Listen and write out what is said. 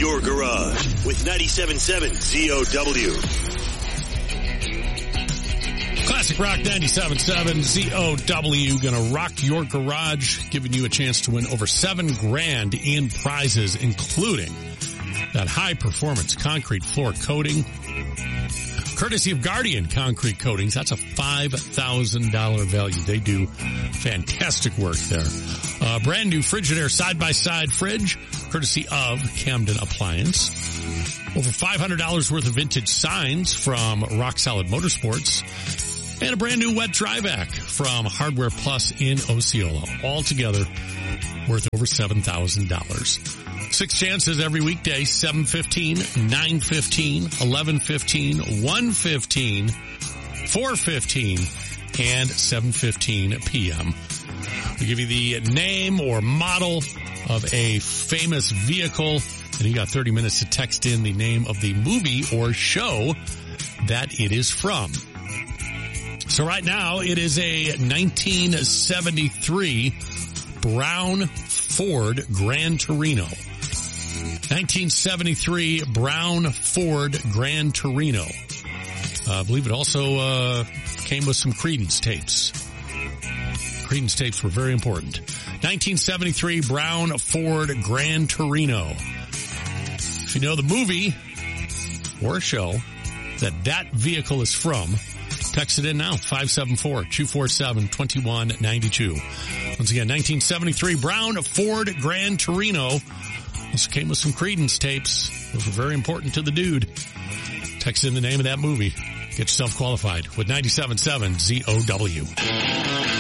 your garage with 97.7 ZOW. Classic Rock 97.7 ZOW, gonna rock your garage, giving you a chance to win over $7,000 in prizes, including that high performance concrete floor coating, courtesy of Guardian Concrete Coatings. That's a $5,000 value. They do fantastic work there. Brand new Frigidaire side-by-side fridge, courtesy of Camden Appliance. Over $500 worth of vintage signs from Rock Solid Motorsports. And a brand new wet dry vac from Hardware Plus in Osceola. Altogether, worth over $7,000. 6 chances every weekday, 7:15, 9:15, 11:15, 1:15, 4:15, and 7:15 p.m. We give you the name or model of a famous vehicle, and you got 30 minutes to text in the name of the movie or show that it is from. So right now, it is a 1973 brown Ford Gran Torino. 1973 brown Ford Gran Torino. I believe it also came with some Creedence tapes. Creedence tapes were very important. 1973 brown Ford Gran Torino. If you know the movie or show that vehicle is from, text it in now, 574-247-2192. Once again, 1973 brown Ford Gran Torino. This came with some Creedence tapes. Those were very important to the dude. Text in the name of that movie. Get yourself qualified with 97.7 ZOW.